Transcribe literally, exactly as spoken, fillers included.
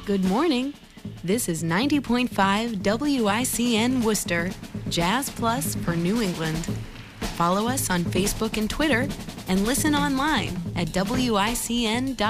Good morning. This is ninety point five W I C N Worcester, Jazz Plus for New England. Follow us on Facebook and Twitter, and listen online at W I C N dot